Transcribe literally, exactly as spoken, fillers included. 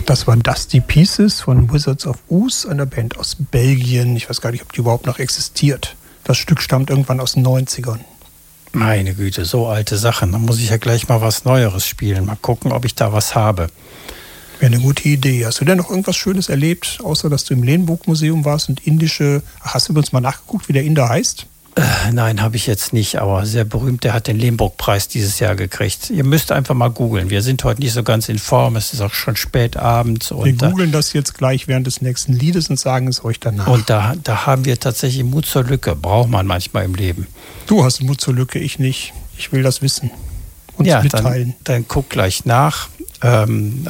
Das war Dusty Pieces von Wizards of Oz, einer Band aus Belgien. Ich weiß gar nicht, ob die überhaupt noch existiert. Das Stück stammt irgendwann aus den neunzigern. Meine Güte, so alte Sachen. Da muss ich ja gleich mal was Neueres spielen. Mal gucken, ob ich da was habe. Wäre eine gute Idee. Hast du denn noch irgendwas Schönes erlebt, außer dass du im Lehnburg-Museum warst und indische... Ach, hast du übrigens mal nachgeguckt, wie der Inder heißt? Äh, nein, habe ich jetzt nicht, aber sehr berühmt, der hat den Lehnburg-Preis dieses Jahr gekriegt. Ihr müsst einfach mal googeln. Wir sind heute nicht so ganz in Form, es ist auch schon spät abends. Wir und googeln das jetzt gleich während des nächsten Liedes und sagen es euch danach. Und da, da haben wir tatsächlich Mut zur Lücke, braucht man manchmal im Leben. Du hast Mut zur Lücke, ich nicht. Ich will das wissen und ja, mitteilen. Dann, dann guck gleich nach. Ähm,